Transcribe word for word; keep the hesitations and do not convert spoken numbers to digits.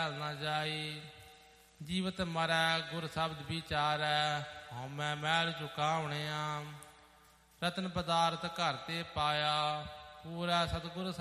ਨਾ ਜਾਈ। ਜੀਵਤ ਮਰੈ ਗੁਰ ਸ਼ਬਦ ਵਿਚਾਰੈ, ਹਉਮੈ ਮੈਲ ਚੁਕਾਵਣਿਆ। ਰਤਨ ਪਦਾਰਥ ਘਰ ਤੇ ਪਾਇਆ, ਪੂਰਾ ਸਤਿਗੁਰ